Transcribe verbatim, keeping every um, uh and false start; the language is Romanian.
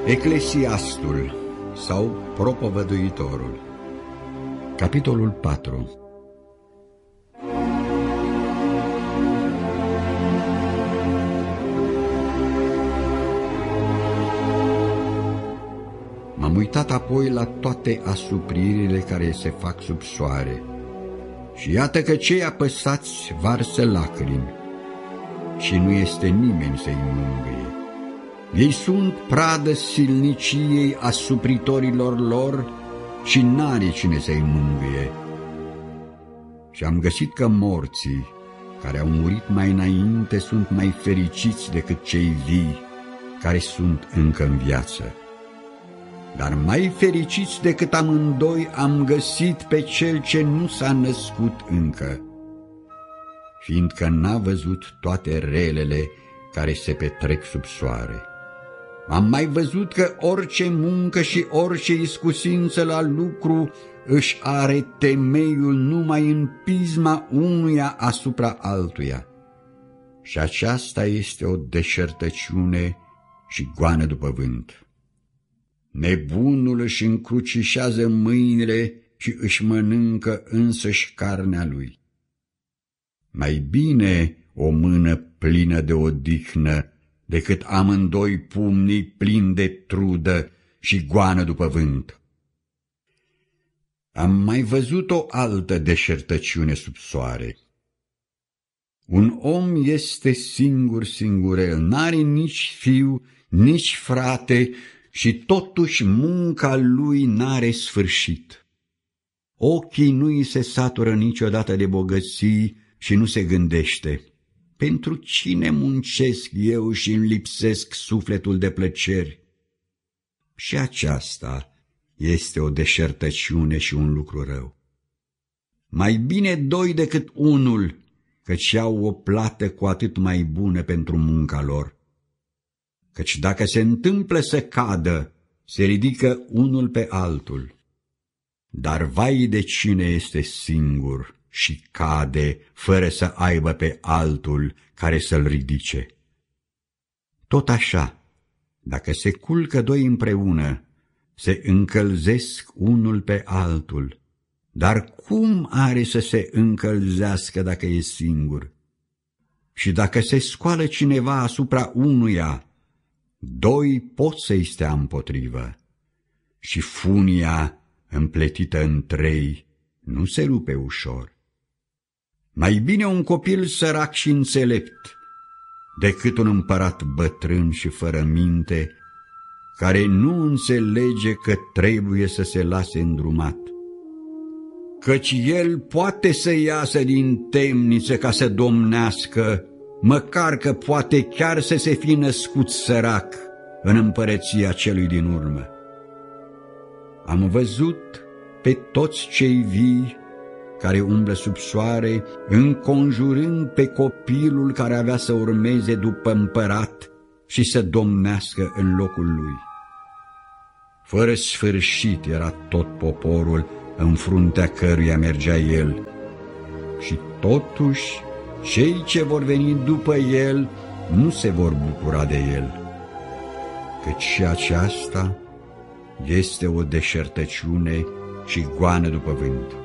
Eclesiastul sau Propovăduitorul. Capitolul patru. M-am uitat apoi la toate asupririle care se fac sub soare, și iată că cei apăsați varsă lacrimi, și nu este nimeni să-i mângâie. Ei sunt pradă silniciei asupritorilor lor și n-are cine să-i mângâie. Și am găsit că morții, care au murit mai înainte, sunt mai fericiți decât cei vii, care sunt încă în viață. Dar mai fericiți decât amândoi am găsit pe cel ce nu s-a născut încă, fiindcă n-a văzut toate relele care se petrec sub soare. Am mai văzut că orice muncă și orice iscusință la lucru își are temeiul numai în pisma unuia asupra altuia. Și aceasta este o deșertăciune și goană după vânt. Nebunul își încrucișează mâinile și își mănâncă însăși carnea lui. Mai bine o mână plină de odihnă decât amândoi pumnii plini de trudă și goană după vânt. Am mai văzut o altă deșertăciune sub soare. Un om este singur singurel, n-are nici fiu, nici frate și totuși munca lui n-are sfârșit. Ochii nu îi se satură niciodată de bogății și nu se gândește: pentru cine muncesc eu și îmi lipsesc sufletul de plăceri? Și aceasta este o deșertăciune și un lucru rău. Mai bine doi decât unul, căci au o plată cu atât mai bună pentru munca lor. Căci dacă se întâmplă să cadă, se ridică unul pe altul. Dar vai de cine este singur și cade fără să aibă pe altul care să-l ridice. Tot așa, dacă se culcă doi împreună, se încălzesc unul pe altul, dar cum are să se încălzească dacă e singur? Și dacă se scoală cineva asupra unuia, doi pot să-i stea împotrivă, și funia împletită în trei nu se rupe ușor. Mai bine un copil sărac și înțelept decât un împărat bătrân și fără minte, care nu înțelege că trebuie să se lase îndrumat. Căci el poate să iasă din temniță ca să domnească, măcar că poate chiar să se fi născut sărac în împărăția celui din urmă. Am văzut pe toți cei vii care umblă sub soare, înconjurând pe copilul care avea să urmeze după împărat și să domnească în locul lui. Fără sfârșit era tot poporul în fruntea căruia mergea el, și totuși cei ce vor veni după el nu se vor bucura de el, căci și aceasta este o deșertăciune și goană după vânt.